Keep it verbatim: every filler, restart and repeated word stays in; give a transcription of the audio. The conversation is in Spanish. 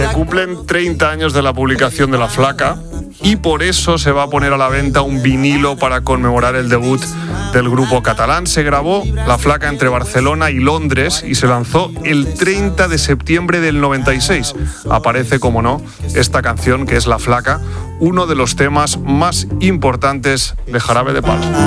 Se cumplen treinta años de la publicación de La Flaca y por eso se va a poner a la venta un vinilo para conmemorar el debut del grupo catalán. Se grabó La Flaca entre Barcelona y Londres y se lanzó el treinta de septiembre del noventa y seis. Aparece, como no, esta canción que es La Flaca, uno de los temas más importantes de Jarabe de Palo.